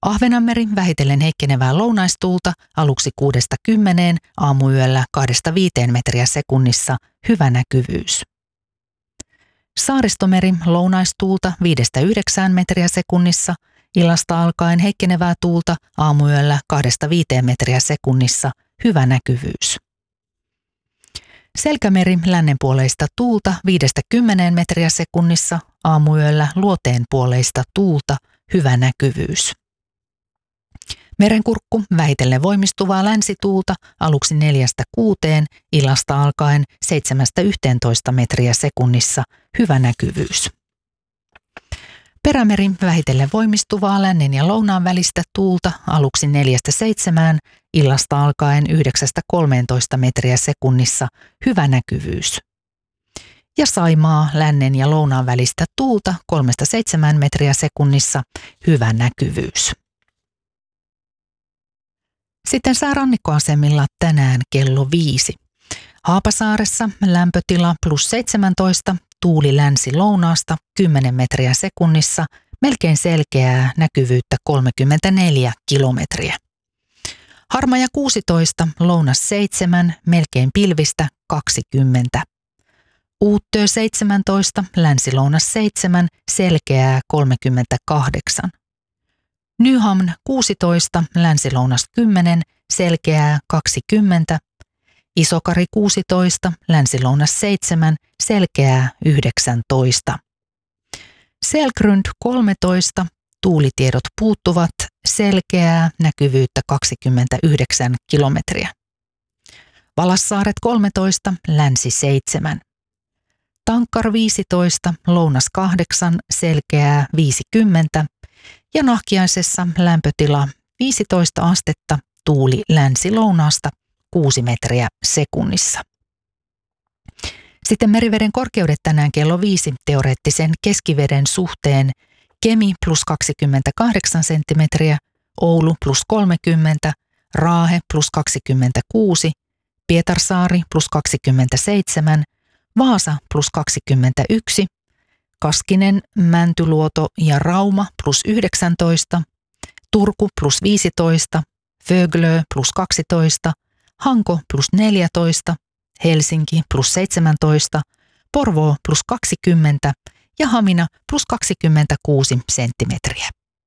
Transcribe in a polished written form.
Ahvenanmeri vähitellen heikkenevää lounaistuulta aluksi 6–10, aamuyöllä 2–5 metriä sekunnissa, hyvä näkyvyys. Saaristomeri lounaistuulta 5–9 metriä sekunnissa, illasta alkaen heikkenevää tuulta, aamuyöllä 2–5 metriä sekunnissa, hyvä näkyvyys. Selkämeri lännenpuoleista tuulta 5–10 metriä sekunnissa, aamuyöllä luoteenpuoleista tuulta, hyvä näkyvyys. Merenkurkku vähitellen voimistuvaa länsituulta aluksi 4–6, illasta alkaen 7–11 metriä sekunnissa, hyvä näkyvyys. Perämeri vähitellen voimistuvaa lännen ja lounaan välistä tuulta aluksi 4–7, illasta alkaen 9–13 metriä sekunnissa, hyvä näkyvyys. Ja Saimaa lännen ja lounaan välistä tuulta 3–7 metriä sekunnissa, hyvä näkyvyys. Sitten säärannikkoasemilla tänään kello 5. Haapasaaressa lämpötila +17, tuuli länsi-lounaasta 10 metriä sekunnissa, melkein selkeää näkyvyyttä 34 kilometriä. Harmaja 16, lounas 7, melkein pilvistä 20. Uuttöö 17, länsi-lounas 7, selkeää 38. Nyhamn 16, länsi-lounas 10, selkeää 20. Isokari 16, länsi-lounas 7, selkeää 19. Selgrund 13, tuulitiedot puuttuvat, selkeää näkyvyyttä 29 kilometriä. Valassaaret 13, länsi 7. Tankkar 15, lounas 8, selkeää 50. Ja Nahkiaisessa lämpötila 15 astetta, tuuli länsi-lounaasta 6 metriä sekunnissa. Sitten meriveden korkeudet tänään kello 5 teoreettisen keskiveden suhteen: Kemi +28 senttimetriä, Oulu +30, Raahe +26, Pietarsaari +27, Vaasa +21, Kaskinen, Mäntyluoto ja Rauma +19, Turku +15, Föglö +12, Hanko +14, Helsinki +17, Porvoo +20 ja Hamina +26 senttimetriä.